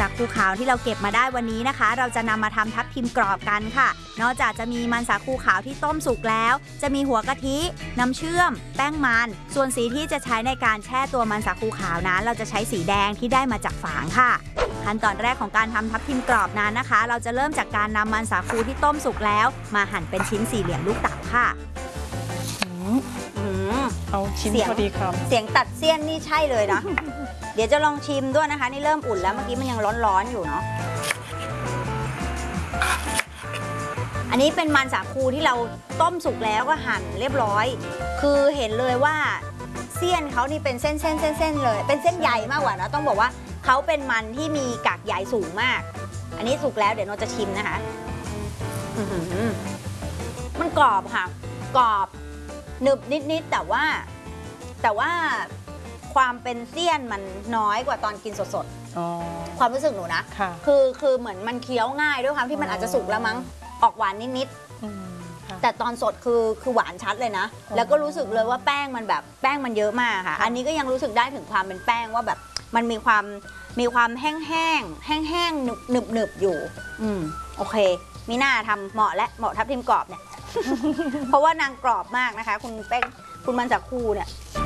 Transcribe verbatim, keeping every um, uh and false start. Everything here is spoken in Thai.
สาคูขาวที่เราเก็บมาได้วันนี้นะคะเราจะนำมาทำทับทิมกรอบกันค่ะนอกจากจะมีมันสาคูขาวที่ต้มสุกแล้วจะมีหัวกะทิน้ำเชื่อมแป้งมันส่วนสีที่จะใช้ในการแช่ตัวมันสาคูขาวนั้นเราจะใช้สีแดงที่ได้มาจากฝางค่ะขั้นตอนแรกของการทำทับทิมกรอบนั้นนะคะเราจะเริ่มจากการนำมันสาคูที่ต้มสุกแล้วมาหั่นเป็นชิ้นสี่เหลี่ยมลูกเต๋าค่ะเอาชิ้นพอดีครับเสียงตัดเสี้ยนนี่ใช่เลยนะ เดี๋ยวจะลองชิมด้วยนะคะนี่เริ่มอุ่นแล้วเมื่อกี้มันยังร้อนๆอยู่เนาะอันนี้เป็นมันสาคูที่เราต้มสุกแล้วก็หั่นเรียบร้อยคือเห็นเลยว่าเสี้ยนเขานี่เป็นเส้นเส้นเส้นเส้นเลยเป็นเส้นใยมากกว่านะต้องบอกว่าเขาเป็นมันที่มีกากใยสูงมากอันนี้สุกแล้วเดี๋ยวโนจะชิมนะคะมันกรอบค่ะกรอบหนึบนิดๆแต่ว่าแต่ว่าความเป็นเสี้ยนมันน้อยกว่าตอนกินสดๆความรู้สึกหนูนะคือคือเหมือนมันเคี้ยวง่ายด้วยความที่มันอาจจะสุกแล้วมั้งออกหวานนิดๆแต่ตอนสดคือคือหวานชัดเลยนะแล้วก็รู้สึกเลยว่าแป้งมันแบบแป้งมันเยอะมากค่ะอันนี้ก็ยังรู้สึกได้ถึงความเป็นแป้งว่าแบบมันมีความมีความแห้งแห้งแห้งแห้งหนึบหนึบหนึบอยู่อืมโอเคมีหน้าทำเหมาะและเหมาะทับทิมกรอบเนี่ย เพราะว่านางกรอบมากนะคะคุณแป้งคุณมันสาคูเนี่ย